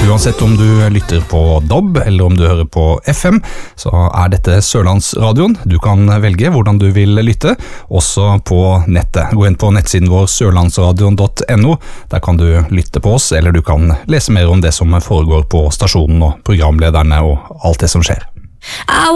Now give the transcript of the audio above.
Uansett om du lytter på DAB eller om du hører på FM, så dette Sørlandsradioen. Du kan velge hvordan du vil lytte, også på nettet. Gå inn på nettsiden vår sørlandsradion.no. Der kan du lytte på oss, eller du kan lese mer om det som foregår på stasjonen og programlederne og alt det som skjer.